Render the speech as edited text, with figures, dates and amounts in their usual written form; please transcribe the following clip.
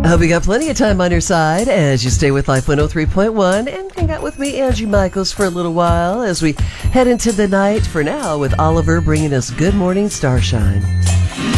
I hope you got plenty of time on your side as you stay with Life 103.1 and hang out with me, Angie Michaels, for a little while as we head into the night for now with Oliver bringing us Good Morning Starshine.